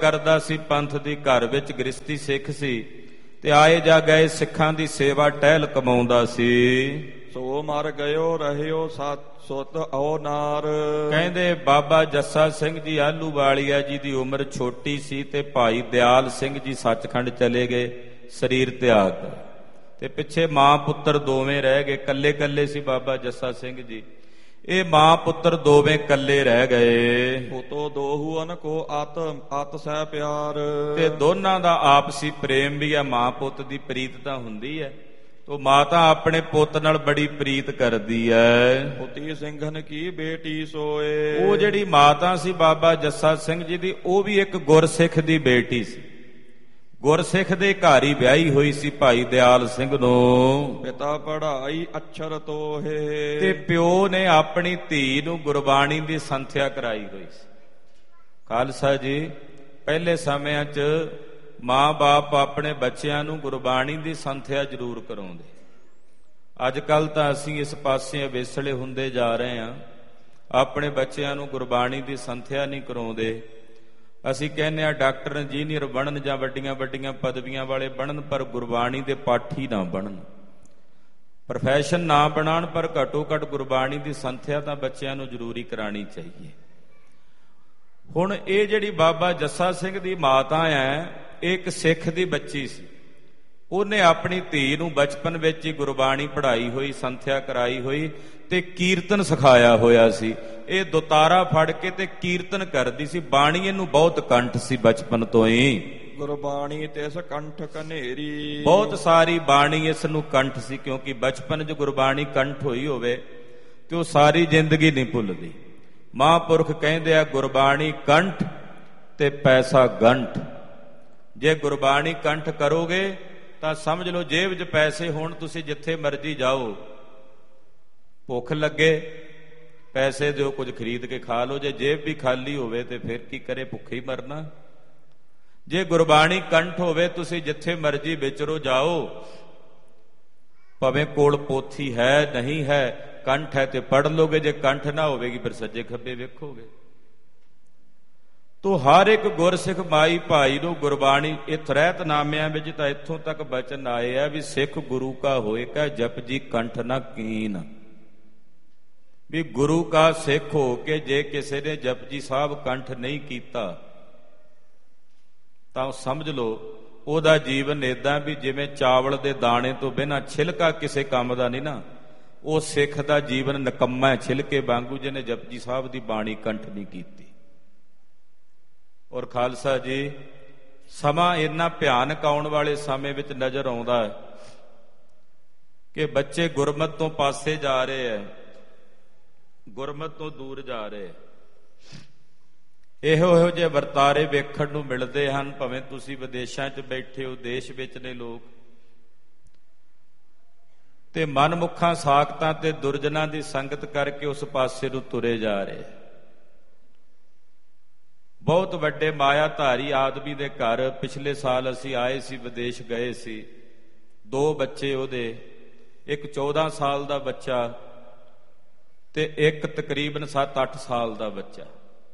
ਕਰਦਾ ਸੀ ਪੰਥ ਦੀ, ਘਰ ਵਿੱਚ ਗ੍ਰਸਤੀ ਸਿੱਖ ਸੀ ਤੇ ਆਏ ਜਾ ਗਏ ਸਿੱਖਾਂ ਦੀ ਸੇਵਾ ਟਹਿਲ ਕਮਾਉਂਦਾ ਸੀ। ਸੋ ਮਰ ਗਇਓ ਰਹਿਓ ਸੁਤ ਓ ਨਾਰ। ਕਹਿੰਦੇ ਬਾਬਾ ਜੱਸਾ ਸਿੰਘ ਜੀ ਆਹਲੂਵਾਲੀਆ ਜੀ ਦੀ ਉਮਰ ਛੋਟੀ ਸੀ ਤੇ ਭਾਈ ਦਿਆਲ ਸਿੰਘ ਜੀ ਸੱਚਖੰਡ ਚਲੇ ਗਏ ਸਰੀਰ ਤਿਆਗ ਕਰ, ਤੇ ਪਿੱਛੇ ਮਾਂ ਪੁੱਤਰ ਦੋਵੇਂ ਰਹਿ ਗਏ। ਕੱਲੇ ਕੱਲੇ ਸੀ ਬਾਬਾ ਜੱਸਾ ਸਿੰਘ ਜੀ, ਇਹ ਮਾਂ ਪੁੱਤਰ ਦੋਵੇਂ ਕੱਲੇ ਰਹਿ ਗਏ। ਉਤੋਂ ਦੋਹੂ ਅਨ ਕੋ ਅਤ ਸਹਿ ਪਿਆਰ। ਤੇ ਦੋਨਾਂ ਦਾ ਆਪਸੀ ਪ੍ਰੇਮ ਵੀ ਆ, ਮਾਂ ਪੁੱਤ ਦੀ ਪ੍ਰੀਤ ਤਾਂ ਹੁੰਦੀ ਹੈ। ਤੋ ਮਾਤਾ ਆਪਣੇ ਪੁੱਤ ਨਾਲ ਬੜੀ ਪ੍ਰੀਤ ਕਰਦੀ ਐ। ਪੁੱਤੀ ਸਿੰਘਨ ਕੀ ਬੇਟੀ ਸੋਏ। ਉਹ ਜਿਹੜੀ ਮਾਤਾ ਸੀ ਬਾਬਾ ਜੱਸਾ ਸਿੰਘ ਜੀ ਦੀ, ਉਹ ਵੀ ਇੱਕ ਗੁਰਸਿੱਖ ਦੀ ਬੇਟੀ ਸੀ। ਗੁਰਸਿੱਖ ਦੇ ਘਰ ਹੀ ਵਿਆਹੀ ਹੋਈ ਸੀ ਭਾਈ ਦਿਆਲ ਸਿੰਘ ਨੂੰ। ਪਿਤਾ ਪੜ੍ਹਾਈ ਅਛਰ ਤੋਹੇ। ਤੇ ਪਿਓ ਨੇ ਆਪਣੀ ਧੀ ਨੂੰ ਗੁਰਬਾਣੀ ਦੀ ਸੰਥਿਆ ਕਰਾਈ ਹੋਈ ਸੀ। ਖਾਲਸਾ ਜੀ, ਪਹਿਲੇ ਸਮਿਆਂ 'ਚ ਮਾਂ-ਬਾਪ ਆਪਣੇ ਬੱਚਿਆਂ ਨੂੰ ਗੁਰਬਾਣੀ ਦੀ ਸੰਥਿਆ ਜ਼ਰੂਰ ਕਰਾਉਂਦੇ। ਅੱਜ ਕੱਲ੍ਹ ਤਾਂ ਅਸੀਂ ਇਸ ਪਾਸੇ ਅਵੇਸਲੇ ਹੁੰਦੇ ਜਾ ਰਹੇ ਹਾਂ, ਆਪਣੇ ਬੱਚਿਆਂ ਨੂੰ ਗੁਰਬਾਣੀ ਦੀ ਸੰਥਿਆ ਨਹੀਂ ਕਰਾਉਂਦੇ। ਅਸੀਂ ਕਹਿੰਦੇ ਹਾਂ ਡਾਕਟਰ ਇੰਜੀਨੀਅਰ ਬਣਨ ਜਾਂ ਵੱਡੀਆਂ ਵੱਡੀਆਂ ਪਦਵੀਆਂ ਵਾਲੇ ਬਣਨ, ਪਰ ਗੁਰਬਾਣੀ ਦੇ ਪਾਠੀ ਨਾ ਬਣਨ, ਪ੍ਰੋਫੈਸ਼ਨ ਨਾ ਬਣਾਉਣ, ਪਰ ਘੱਟੋ ਘੱਟ ਗੁਰਬਾਣੀ ਦੀ ਸੰਥਿਆ ਤਾਂ ਬੱਚਿਆਂ ਨੂੰ ਜ਼ਰੂਰੀ ਕਰਾਉਣੀ ਚਾਹੀਏ। ਹੁਣ ਇਹ ਜਿਹੜੀ ਬਾਬਾ ਜੱਸਾ ਸਿੰਘ ਦੀ ਮਾਤਾ ਹੈ, ਇਹ ਇੱਕ ਸਿੱਖ ਦੀ ਬੱਚੀ ਸੀ। ਉਹਨੇ ਆਪਣੀ ਧੀ ਨੂੰ ਬਚਪਨ ਵਿੱਚ ਹੀ ਗੁਰਬਾਣੀ ਪੜ੍ਹਾਈ ਹੋਈ, ਸੰਥਿਆ ਕਰਾਈ ਹੋਈ ਤੇ ਕੀਰਤਨ ਸਿਖਾਇਆ ਹੋਇਆ ਸੀ। ਇਹ ਦੁਤਾਰਾ ਫੜ ਕੇ ਤੇ ਕੀਰਤਨ ਕਰਦੀ ਸੀ। ਬਾਣੀ ਇਹਨੂੰ ਬਹੁਤ ਕੰਠ ਸੀ ਬਚਪਨ ਤੋਂ ਹੀ। ਗੁਰਬਾਣੀ ਤਿਸ ਕੰਠ ਕਨੇਰੀ। ਬਹੁਤ ਸਾਰੀ ਬਾਣੀ ਇਸ ਨੂੰ ਕੰਠ ਸੀ, ਕਿਉਂਕਿ ਬਚਪਨ 'ਚ ਗੁਰਬਾਣੀ ਕੰਠ ਹੋਈ ਹੋਵੇ ਤੇ ਉਹ ਸਾਰੀ ਜ਼ਿੰਦਗੀ ਨਹੀਂ ਭੁੱਲਦੀ। ਮਹਾਂਪੁਰਖ ਕਹਿੰਦੇ ਆ ਗੁਰਬਾਣੀ ਕੰਠ ਤੇ ਪੈਸਾ ਗੰਠ। ਜੇ ਗੁਰਬਾਣੀ ਕੰਠ ਕਰੋਗੇ ਤਾਂ ਸਮਝ ਲਓ ਜੇਬ 'ਚ ਪੈਸੇ ਹੋਣ, ਤੁਸੀਂ ਜਿੱਥੇ ਮਰਜ਼ੀ ਜਾਓ, ਭੁੱਖ ਲੱਗੇ ਪੈਸੇ ਦਿਓ, ਕੁਝ ਖਰੀਦ ਕੇ ਖਾ ਲਓ। ਜੇ ਜੇਬ ਵੀ ਖਾਲੀ ਹੋਵੇ ਤੇ ਫਿਰ ਕੀ ਕਰੇ, ਭੁੱਖੇ ਹੀ ਮਰਨਾ। ਜੇ ਗੁਰਬਾਣੀ ਕੰਠ ਹੋਵੇ, ਤੁਸੀਂ ਜਿੱਥੇ ਮਰਜ਼ੀ ਵਿਚਰੋ ਜਾਓ, ਭਾਵੇਂ ਕੋਲ ਪੋਥੀ ਹੈ ਨਹੀਂ ਹੈ, ਕੰਠ ਹੈ ਤੇ ਪੜ੍ਹ ਲੋਗੇ। ਜੇ ਕੰਠ ਨਾ ਹੋਵੇਗੀ ਫਿਰ ਸੱਜੇ ਖੱਬੇ ਵੇਖੋਗੇ। ਤੋ ਹਰ ਇੱਕ ਗੁਰਸਿੱਖ ਮਾਈ ਭਾਈ ਨੂੰ ਗੁਰਬਾਣੀ, ਇਹ ਤ੍ਰੈਤਨਾਮਿਆਂ ਵਿੱਚ ਤਾਂ ਇੱਥੋਂ ਤੱਕ ਬਚਨ ਆਏ ਆ ਵੀ ਸਿੱਖ ਗੁਰੂ ਕਾ ਹੋਏ ਕਾ ਜਪਜੀ ਕੰਠ ਨਾ ਕੀਨ। ਵੀ ਗੁਰੂ ਕਾ ਸਿੱਖ ਹੋ ਕੇ ਜੇ ਕਿਸੇ ਨੇ ਜਪਜੀ ਸਾਹਿਬ ਕੰਠ ਨਹੀਂ ਕੀਤਾ ਤਾਂ ਸਮਝ ਲਓ ਉਹਦਾ ਜੀਵਨ ਏਦਾਂ ਵੀ ਜਿਵੇਂ ਚਾਵਲ ਦੇ ਦਾਣੇ ਤੋਂ ਬਿਨਾਂ ਛਿਲਕਾ ਕਿਸੇ ਕੰਮ ਦਾ ਨਹੀਂ ਨਾ, ਉਹ ਸਿੱਖ ਦਾ ਜੀਵਨ ਨਿਕੰਮਾ ਛਿਲਕੇ ਵਾਂਗੂ, ਜਿਹਨੇ ਜਪਜੀ ਸਾਹਿਬ ਦੀ ਬਾਣੀ ਕੰਠ ਨਹੀਂ ਕੀਤੀ। ਔਰ ਖਾਲਸਾ ਜੀ, ਸਮਾਂ ਇੰਨਾ ਭਿਆਨਕ ਆਉਣ ਵਾਲੇ ਸਮੇਂ ਵਿੱਚ ਨਜ਼ਰ ਆਉਂਦਾ ਹੈ ਕਿ ਬੱਚੇ ਗੁਰਮਤਿ ਤੋਂ ਪਾਸੇ ਜਾ ਰਹੇ ਹੈ, ਗੁਰਮਤਿ ਤੋਂ ਦੂਰ ਜਾ ਰਹੇ। ਇਹੋ ਜਿਹੇ ਵਰਤਾਰੇ ਵੇਖਣ ਨੂੰ ਮਿਲਦੇ ਹਨ, ਭਾਵੇਂ ਤੁਸੀਂ ਵਿਦੇਸ਼ਾਂ 'ਚ ਬੈਠੇ ਹੋ, ਦੇਸ਼ ਵਿੱਚ ਨੇ ਲੋਕ, ਤੇ ਮਨਮੁੱਖਾਂ ਸਾਖਤਾਂ ਤੇ ਦੁਰਜਨਾਂ ਦੀ ਸੰਗਤ ਕਰਕੇ ਉਸ ਪਾਸੇ ਨੂੰ ਤੁਰੇ ਜਾ ਰਹੇ। ਬਹੁਤ ਵੱਡੇ ਮਾਇਆਧਾਰੀ ਆਦਮੀ ਦੇ ਘਰ ਪਿਛਲੇ ਸਾਲ ਅਸੀਂ ਆਏ ਸੀ, ਵਿਦੇਸ਼ ਗਏ ਸੀ। 2 ਬੱਚੇ ਉਹਦੇ, ਇੱਕ 14 ਸਾਲ ਦਾ ਬੱਚਾ ਤੇ ਇੱਕ ਤਕਰੀਬਨ 7-8 ਸਾਲ ਦਾ ਬੱਚਾ।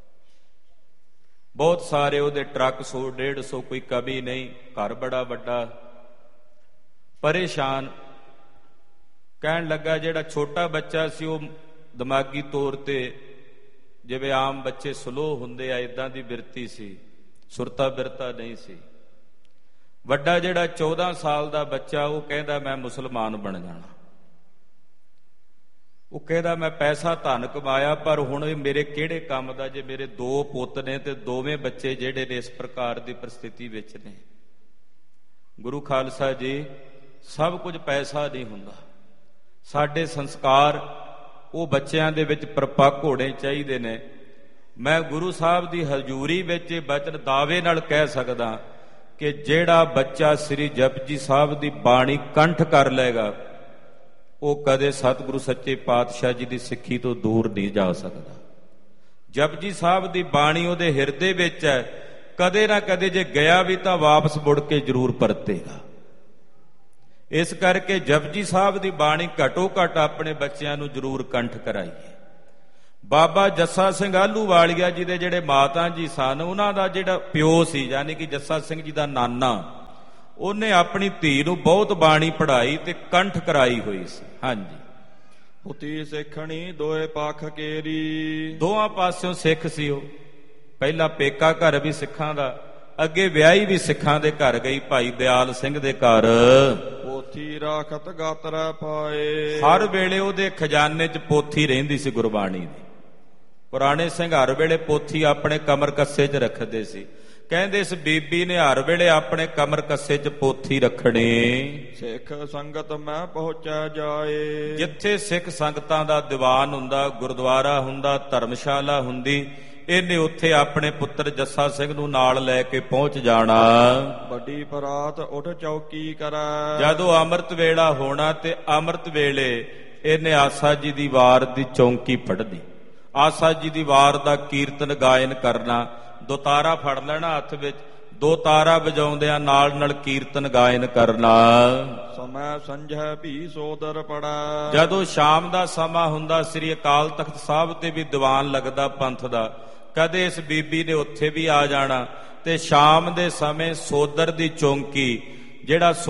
ਬਹੁਤ ਸਾਰੇ ਉਹਦੇ ਟਰੱਕ 100-150, ਕੋਈ ਕਮੀ ਨਹੀਂ, ਘਰ ਬੜਾ ਵੱਡਾ। ਪਰੇਸ਼ਾਨ ਕਹਿਣ ਲੱਗਾ ਜਿਹੜਾ ਛੋਟਾ ਬੱਚਾ ਸੀ ਉਹ ਦਿਮਾਗੀ ਤੌਰ ਤੇ ਜਿਵੇਂ ਆਮ ਬੱਚੇ ਸਲੋ ਹੁੰਦੇ ਆ, ਇਦਾਂ ਦੀ ਬਿਰਤੀ ਸੀ, ਸੁਰਤਾ ਬਿਰਤਾ ਨਹੀਂ ਸੀ। ਵੱਡਾ ਜਿਹੜਾ 14 ਸਾਲ ਦਾ ਬੱਚਾ, ਉਹ ਕਹਿੰਦਾ ਮੈਂ ਮੁਸਲਮਾਨ ਬਣ ਜਾਣਾ। ਉਹ ਕਹਿੰਦਾ ਮੈਂ ਪੈਸਾ ਧਨ ਕਮਾਇਆ, ਪਰ ਹੁਣ ਮੇਰੇ ਕਿਹੜੇ ਕੰਮ ਦਾ, ਜੇ ਮੇਰੇ 2 ਪੁੱਤ ਨੇ ਤੇ ਦੋਵੇਂ ਬੱਚੇ ਜਿਹੜੇ ਨੇ ਇਸ ਪ੍ਰਕਾਰ ਦੀ ਪਰਿਸਥਿਤੀ ਵਿੱਚ ਨੇ। ਗੁਰੂ ਖਾਲਸਾ ਜੀ, ਸਭ ਕੁਝ ਪੈਸਾ ਨਹੀਂ ਹੁੰਦਾ। ਸਾਡੇ ਸੰਸਕਾਰ ਉਹ ਬੱਚਿਆਂ ਦੇ ਵਿੱਚ ਪ੍ਰਪੱਕ ਹੋਣੇ ਚਾਹੀਦੇ ਨੇ। ਮੈਂ ਗੁਰੂ ਸਾਹਿਬ ਦੀ ਹਜ਼ੂਰੀ ਵਿੱਚ ਇਹ ਬਚਨ ਦਾਅਵੇ ਨਾਲ ਕਹਿ ਸਕਦਾ ਕਿ ਜਿਹੜਾ ਬੱਚਾ ਸ੍ਰੀ ਜਪਜੀ ਸਾਹਿਬ ਦੀ ਬਾਣੀ ਕੰਠ ਕਰ ਲਏਗਾ, ਉਹ ਕਦੇ ਸਤਿਗੁਰੂ ਸੱਚੇ ਪਾਤਸ਼ਾਹ ਜੀ ਦੀ ਸਿੱਖੀ ਤੋਂ ਦੂਰ ਨਹੀਂ ਜਾ ਸਕਦਾ। ਜਪਜੀ ਸਾਹਿਬ ਦੀ ਬਾਣੀ ਉਹਦੇ ਹਿਰਦੇ ਵਿੱਚ ਹੈ, ਕਦੇ ਨਾ ਕਦੇ ਜੇ ਗਿਆ ਵੀ ਤਾਂ ਵਾਪਸ ਮੁੜ ਕੇ ਜ਼ਰੂਰ ਪਰਤੇਗਾ। ਇਸ ਕਰਕੇ ਜਪਜੀ ਸਾਹਿਬ ਦੀ ਬਾਣੀ ਘੱਟੋ ਘੱਟ ਆਪਣੇ ਬੱਚਿਆਂ ਨੂੰ ਜ਼ਰੂਰ ਕੰਠ ਕਰਾਈਏ। ਬਾਬਾ ਜੱਸਾ ਸਿੰਘ ਆਹਲੂਵਾਲੀਆ ਜੀ ਦੇ ਜਿਹੜੇ ਮਾਤਾ ਜੀ ਸਨ, ਉਹਨਾਂ ਦਾ ਜਿਹੜਾ ਪਿਓ ਸੀ ਯਾਨੀ ਕਿ ਜੱਸਾ ਸਿੰਘ ਜੀ ਦਾ ਨਾਨਾ, ਉਹਨੇ ਆਪਣੀ ਧੀ ਨੂੰ ਬਹੁਤ ਬਾਣੀ ਪੜ੍ਹਾਈ ਤੇ ਕੰਠ ਕਰਾਈ ਹੋਈ ਸੀ। ਹਾਂਜੀ, ਪੁੱਤੀ ਸਿੱਖਣੀ ਦੋਏ ਪੱਖ ਕੇਰੀ, ਦੋਹਾਂ ਪਾਸਿਓਂ ਸਿੱਖ ਸੀ ਉਹ। ਪਹਿਲਾ ਪੇਕਾ ਘਰ ਵੀ ਸਿੱਖਾਂ ਦਾ, ਅੱਗੇ ਵਿਆਹੀ ਵੀ ਸਿੱਖਾਂ ਦੇ ਘਰ ਗਈ, ਭਾਈ ਦਿਆਲ ਸਿੰਘ ਦੇ ਘਰ। ਪੋਥੀ ਰਾਖਤ ਗਾਤਰਾ ਪਾਏ, ਹਰ ਵੇਲੇ ਉਹਦੇ ਖਜ਼ਾਨੇ 'ਚ ਪੋਥੀ ਰਹਿੰਦੀ ਸੀ ਗੁਰਬਾਣੀ ਦੀ। ਪੁਰਾਣੇ ਸਿੰਘ ਹਰ ਵੇਲੇ ਪੋਥੀ ਆਪਣੇ ਕਮਰ ਕੱਸੇ 'ਚ ਰੱਖਦੇ ਸੀ। ਕਹਿੰਦੇ ਇਸ ਬੀਬੀ ਨੇ ਹਰ ਵੇਲੇ ਆਪਣੇ ਕਮਰ ਕੱਸੇ 'ਚ ਪੋਥੀ ਰੱਖਣੀ। ਸਿੱਖ ਸੰਗਤ ਮੈਂ ਪਹੁੰਚਿਆ ਜਾਏ, ਜਿੱਥੇ ਸਿੱਖ ਸੰਗਤਾਂ ਦਾ ਦੀਵਾਨ ਹੁੰਦਾ, ਗੁਰਦੁਆਰਾ ਹੁੰਦਾ, ਧਰਮਸ਼ਾਲਾ ਹੁੰਦੀ, ਇਹਨੇ ਉੱਥੇ ਆਪਣੇ ਪੁੱਤਰ ਜੱਸਾ ਸਿੰਘ ਨੂੰ ਨਾਲ ਲੈ ਕੇ ਪਹੁੰਚ ਜਾਣਾ। ਵੱਡੀ ਬਰਾਤ ਉੱਠ ਚੌਕੀ ਕਰੈ, ਜਦੋਂ ਅੰਮ੍ਰਿਤ ਵੇਲਾ ਹੋਣਾ ਤੇ ਅੰਮ੍ਰਿਤ ਵੇਲੇ ਇਹਨੇ ਆਸਾ ਜੀ ਦੀ ਵਾਰ ਦੀ ਚੌਂਕੀ ਫੜਨੀ, ਆਸਾ ਜੀ ਦੀ ਵਾਰ ਦਾ ਕੀਰਤਨ ਗਾਇਨ ਕਰਨਾ। ਦੋ ਤਾਰਾ ਫੜ ਲੈਣਾ ਹੱਥ ਵਿੱਚ, ਦੋ ਤਾਰਾ ਵਜਾਉਂਦਿਆਂ ਨਾਲ ਨਾਲ ਕੀਰਤਨ ਗਾਇਨ ਕਰਨਾ। ਸਮੈ ਸੰਝੈ ਵੀ ਸੋਦਰ ਪੜੈ, ਜਦੋਂ ਸ਼ਾਮ ਦਾ ਸਮਾਂ ਹੁੰਦਾ, ਸ੍ਰੀ ਅਕਾਲ ਤਖਤ ਸਾਹਿਬ ਤੇ ਵੀ ਦੀਵਾਨ ਲੱਗਦਾ ਪੰਥ ਦਾ, ਕਦੇ ਇਸ ਬੀਬੀ ਨੇ ਉੱਥੇ ਵੀ ਆ ਜਾਣਾ ਤੇ ਸ਼ਾਮ ਦੇ ਸਮੇਂ ਸੋਦਰ ਦੀ ਚੌਂਕੀ ਜਿਹੜਾ